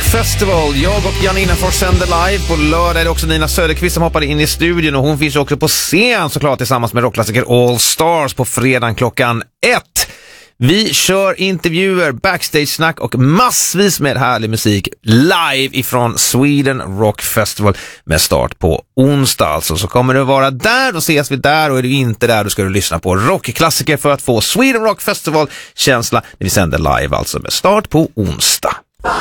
Festival. Jag och Janina får sända live. På lördag är det också Nina Söderqvist som hoppade in i studion, och hon finns också på scen såklart tillsammans med rockklassiker All Stars på fredagen klockan 1. Vi kör intervjuer, backstage-snack och massvis med härlig musik live ifrån Sweden Rock Festival med start på onsdag. Alltså, så kommer du vara där, då ses vi där, och är du inte där då ska du lyssna på rockklassiker för att få Sweden Rock Festival-känsla när vi sänder live, alltså med start på onsdag.